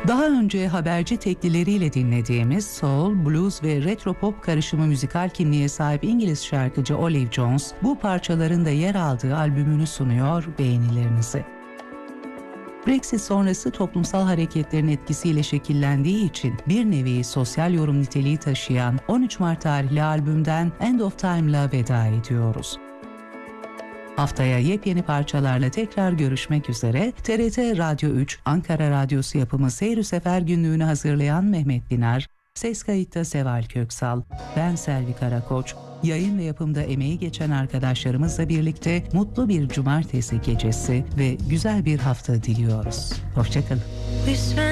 Daha önce haberci teklileriyle dinlediğimiz soul, blues ve retro pop karışımı müzikal kimliğe sahip İngiliz şarkıcı Olive Jones, bu parçaların da yer aldığı albümünü sunuyor beğenilerinize. Brexit sonrası toplumsal hareketlerin etkisiyle şekillendiği için bir nevi sosyal yorum niteliği taşıyan 13 Mart tarihli albümden End of Time'la veda ediyoruz. Haftaya yepyeni parçalarla tekrar görüşmek üzere. TRT Radyo 3, Ankara Radyosu yapımı Seyr-i Sefer günlüğünü hazırlayan Mehmet Dinar, ses kayıtta Seval Köksal, ben Selvi Karakoç, yayın ve yapımda emeği geçen arkadaşlarımızla birlikte mutlu bir cumartesi gecesi ve güzel bir hafta diliyoruz. Hoşçakalın.